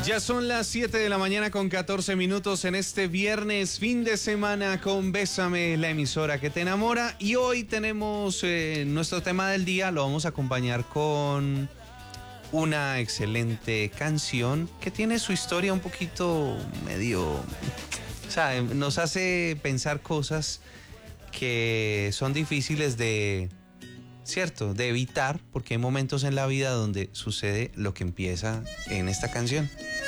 Ya son las 7 de la mañana con 14 minutos en este viernes, fin de semana con Bésame, la emisora que te enamora. Y hoy tenemos nuestro tema del día, lo vamos a acompañar con una excelente canción que tiene su historia un poquito medio... O sea, nos hace pensar cosas que son difíciles de... Cierto, de evitar, porque hay momentos en la vida donde sucede lo que empieza en esta canción.